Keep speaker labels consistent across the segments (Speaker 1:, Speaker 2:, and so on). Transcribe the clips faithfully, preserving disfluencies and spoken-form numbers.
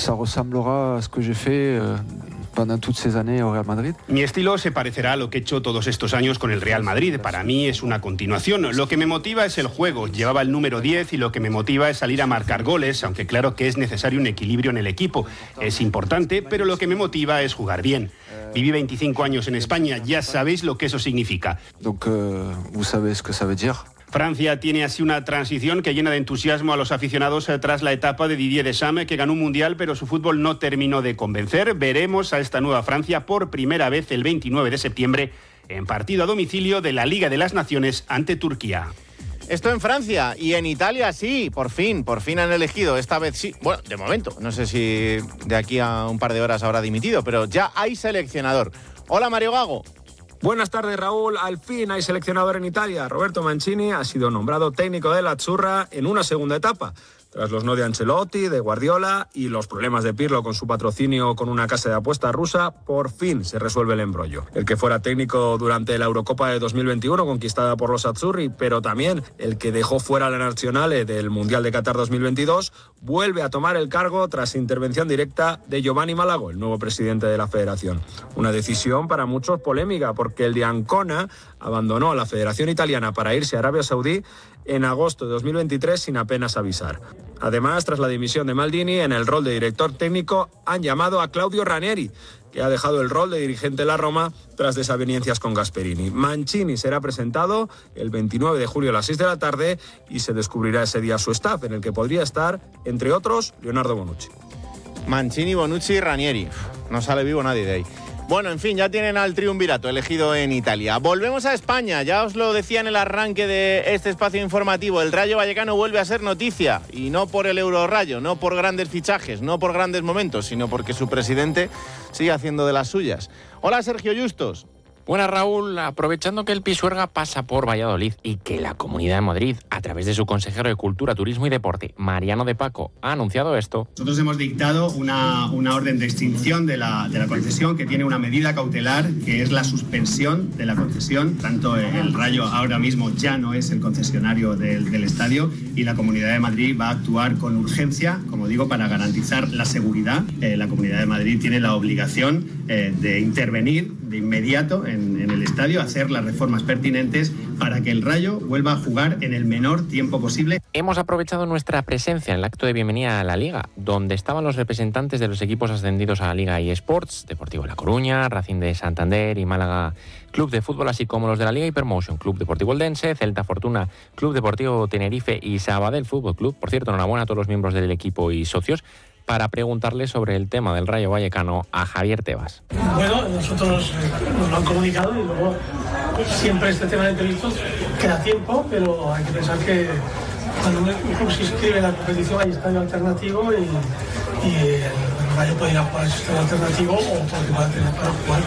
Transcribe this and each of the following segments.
Speaker 1: ça ressemblera a ce que j'ai fait euh, pendant toutes ces années au Real Madrid.
Speaker 2: Mi estilo se parecerá a lo que he hecho todos estos años con el Real Madrid. Para mí es una continuación. Lo que me motiva es el juego. Llevaba el número diez y lo que me motiva es salir a marcar goles, aunque claro que es necesario un equilibrio en el equipo. Es importante, pero lo que me motiva es jugar bien. Viví veinticinco años en España, ya sabéis lo que eso significa.
Speaker 1: Donc, euh, vous savez ce que ça veut dire.
Speaker 2: Francia tiene así una transición que llena de entusiasmo a los aficionados tras la etapa de Didier Deschamps, que ganó un mundial, pero su fútbol no terminó de convencer. Veremos a esta nueva Francia por primera vez el veintinueve de septiembre en partido a domicilio de la Liga de las Naciones ante Turquía.
Speaker 3: Esto en Francia y en Italia sí, por fin, por fin han elegido, esta vez sí, bueno, de momento, no sé si de aquí a un par de horas habrá dimitido, pero ya hay seleccionador. Hola Mario Gago.
Speaker 4: Buenas tardes, Raúl. Al fin hay seleccionador en Italia. Roberto Mancini ha sido nombrado técnico de la Azzurra en una segunda etapa. Tras los no de Ancelotti, de Guardiola y los problemas de Pirlo con su patrocinio con una casa de apuestas rusa, por fin se resuelve el embrollo. El que fuera técnico durante la Eurocopa de dos mil veintiuno, conquistada por los Azzurri, pero también el que dejó fuera la Nazionale del Mundial de Qatar dos mil veintidós, vuelve a tomar el cargo tras intervención directa de Giovanni Malago, el nuevo presidente de la federación. Una decisión para muchos polémica, porque el de Ancona abandonó a la Federación Italiana para irse a Arabia Saudí en agosto de dos mil veintitrés sin apenas avisar. Además, tras la dimisión de Maldini, en el rol de director técnico han llamado a Claudio Ranieri, que ha dejado el rol de dirigente de la Roma tras desavenencias con Gasperini. Mancini será presentado el veintinueve de julio a las seis de la tarde y se descubrirá ese día su staff, en el que podría estar, entre otros, Leonardo Bonucci.
Speaker 3: Mancini, Bonucci y Ranieri. No sale vivo nadie de ahí. Bueno, en fin, ya tienen al triunvirato elegido en Italia. Volvemos a España, ya os lo decía en el arranque de este espacio informativo. El Rayo Vallecano vuelve a ser noticia, y no por el Eurorrayo, no por grandes fichajes, no por grandes momentos, sino porque su presidente sigue haciendo de las suyas. Hola, Sergio Yustos.
Speaker 5: Buenas, Raúl. Aprovechando que el Pisuerga pasa por Valladolid y que la Comunidad de Madrid, a través de su consejero de Cultura, Turismo y Deporte, Mariano de Paco, ha anunciado esto.
Speaker 6: Nosotros hemos dictado una, una orden de extinción de la, de la concesión, que tiene una medida cautelar, que es la suspensión de la concesión. Tanto el Rayo ahora mismo ya no es el concesionario del, del estadio, y la Comunidad de Madrid va a actuar con urgencia, como digo, para garantizar la seguridad. Eh, la Comunidad de Madrid tiene la obligación eh, de intervenir de inmediato en, en el estadio, hacer las reformas pertinentes para que el Rayo vuelva a jugar en el menor tiempo posible.
Speaker 5: Hemos aprovechado nuestra presencia en el acto de bienvenida a la Liga, donde estaban los representantes de los equipos ascendidos a la Liga eSports, Deportivo La Coruña, Racing de Santander y Málaga Club de Fútbol, así como los de la Liga Hypermotion, Club Deportivo Eldense, Celta Fortuna, Club Deportivo Tenerife y Sabadell Fútbol Club. Por cierto, enhorabuena a todos los miembros del equipo y socios, para preguntarle sobre el tema del Rayo Vallecano a Javier Tebas.
Speaker 7: Bueno, nosotros nos lo han comunicado y luego siempre este tema de imprevistos queda tiempo, pero hay que pensar que cuando un club se inscribe en la competición hay estadio alternativo y, y el Rayo puede ir a jugar ese estadio alternativo o porque va a tener para jugar.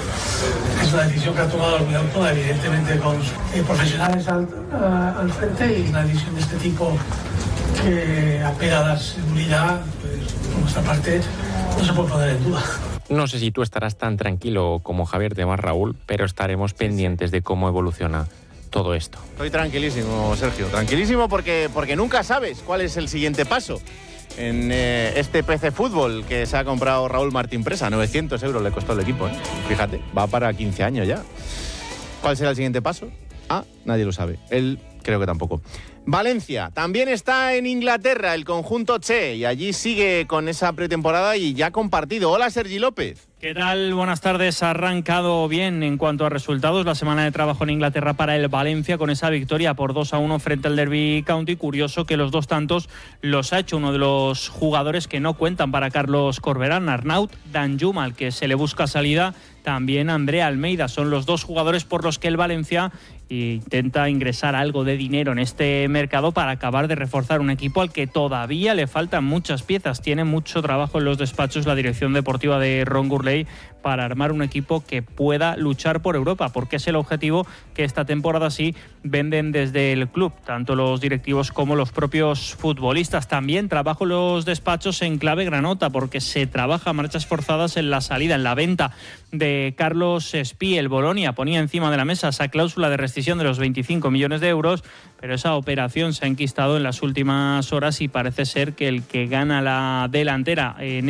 Speaker 7: Es una decisión que ha tomado el Autónoma, evidentemente con eh, profesionales al, uh, al frente, y una decisión de este tipo que apela a la seguridad, pues por nuestra parte no se puede poner en duda.
Speaker 5: No sé si tú estarás tan tranquilo como Javier Tebas, Raúl, pero estaremos pendientes de cómo evoluciona todo esto.
Speaker 3: Estoy tranquilísimo, Sergio, tranquilísimo porque, porque nunca sabes cuál es el siguiente paso en eh, este P C Fútbol que se ha comprado Raúl Martín Presa. novecientos euros le costó el equipo, ¿eh? Fíjate, va para quince años ya. ¿Cuál será el siguiente paso? Ah, nadie lo sabe. Él creo que tampoco. Valencia también está en Inglaterra, el conjunto Che, y allí sigue con esa pretemporada y ya compartido. Hola, Sergi López.
Speaker 8: ¿Qué tal? Buenas tardes. Ha arrancado bien en cuanto a resultados la semana de trabajo en Inglaterra para el Valencia, con esa victoria por dos a uno frente al Derby County. Curioso que los dos tantos los ha hecho uno de los jugadores que no cuentan para Carlos Corberán, Arnaut Danjuma, al que se le busca salida. También André Almeida. Son los dos jugadores por los que el Valencia intenta ingresar algo de dinero en este mercado para acabar de reforzar un equipo al que todavía le faltan muchas piezas. Tiene mucho trabajo en los despachos la dirección deportiva de Ron Gurley para armar un equipo que pueda luchar por Europa, porque es el objetivo que esta temporada sí venden desde el club, tanto los directivos como los propios futbolistas. También trabajo en los despachos en clave granota, porque se trabaja a marchas forzadas en la salida, en la venta de Carlos Espí. El Bolonia ponía encima de la mesa esa cláusula de rescisión de los veinticinco millones de euros, pero esa operación se ha enquistado en las últimas horas y parece ser que el que gana la delantera en